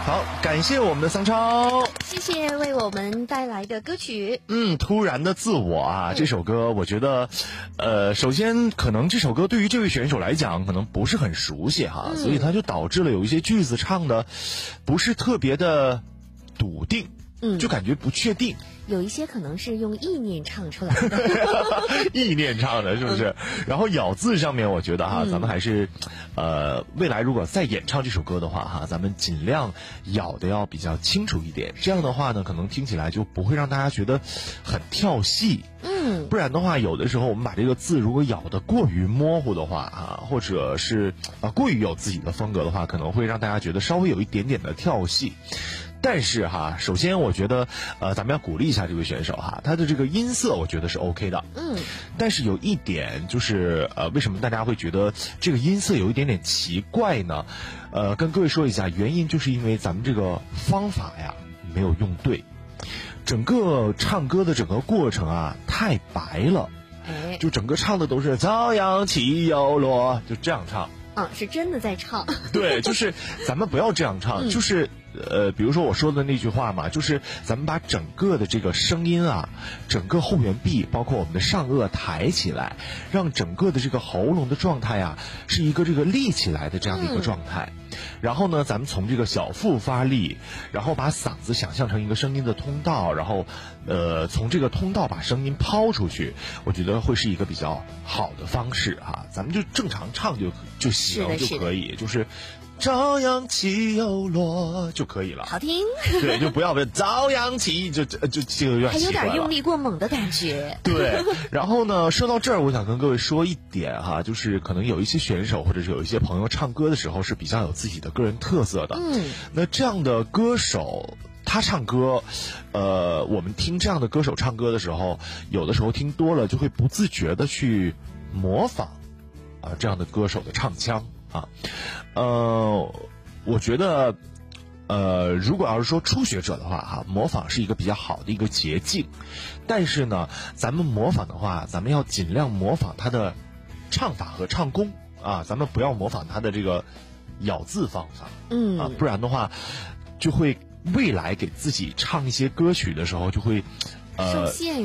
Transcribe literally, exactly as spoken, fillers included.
好，感谢我们的桑超， 谢谢为我们带来的歌曲。 嗯，突然的自我啊， 嗯、 这首歌我觉得，呃，首先可能这首歌对于这位选手来讲可能不是很熟悉哈，嗯、所以他就导致了有一些句子唱的不是特别的笃定，嗯，就感觉不确定。 有一些可能是用意念唱出来的， 意念唱的是不是？嗯、然后咬字上面，我觉得哈，嗯、咱们还是，呃，未来如果再演唱这首歌的话哈，咱们尽量咬的要比较清楚一点。这样的话呢，可能听起来就不会让大家觉得很跳戏。嗯，不然的话，有的时候我们把这个字如果咬得过于模糊的话啊，或者是啊过于有自己的风格的话，可能会让大家觉得稍微有一点点的跳戏。但是哈，首先我觉得，呃，咱们要鼓励一下这位选手哈，他的这个音色我觉得是 OK 的，嗯。但是有一点就是，呃，为什么大家会觉得这个音色有一点点奇怪呢？呃，跟各位说一下，原因就是因为咱们这个方法呀没有用对，整个唱歌的整个过程啊太白了，哎，就整个唱的都是朝阳起又落，就这样唱。 啊，是真的在唱。 对，就是咱们不要这样唱，嗯、就是。呃，比如说我说的那句话嘛，就是咱们把整个的这个声音啊，整个后缘壁，包括我们的上颚抬起来，让整个的这个喉咙的状态啊，是一个这个立起来的这样的一个状态。嗯、然后呢，咱们从这个小腹发力，然后把嗓子想象成一个声音的通道，然后呃，从这个通道把声音抛出去，我觉得会是一个比较好的方式哈。咱们就正常唱就就行就可以，就是。朝阳起又落就可以了， 好听。 对，就不要朝阳起就就就就有点还有点用力过猛的感觉。 对，然后呢，说到这儿，我想跟各位说一点哈，就是可能有一些选手或者是有一些朋友唱歌的时候是比较有自己的个人特色的。嗯，那这样的歌手。他唱歌，呃，我们听这样的歌手唱歌的时候，有的时候听多了就会不自觉的去模仿啊、呃、这样的歌手的唱腔啊，呃，我觉得，呃，如果要是说初学者的话哈，模仿是一个比较好的一个捷径，但是呢，咱们模仿的话，咱们要尽量模仿他的唱法和唱功啊，咱们不要模仿他的这个咬字方法，嗯啊，不然的话就会。未来给自己唱一些歌曲的时候，就会，呃。